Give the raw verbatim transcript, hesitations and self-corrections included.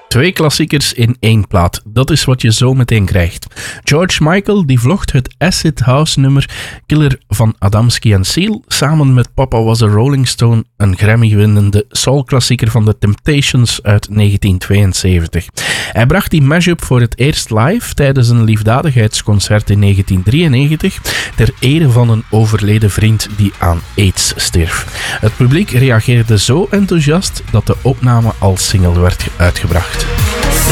Twee klassiekers in één plaat. Dat is wat je zo meteen krijgt. George Michael die vlocht het acid house nummer Killer van Adamski en Seal samen met Papa Was a Rolling Stone, een Grammy-winnende soul-klassieker van The Temptations uit negentien tweeënzeventig. Hij bracht die mashup voor het eerst live tijdens een liefdadigheidsconcert in negentien drieënnegentig ter ere van een overleden vriend die aan AIDS stierf. Het publiek reageerde zo enthousiast dat de opname als single werd uitgebracht.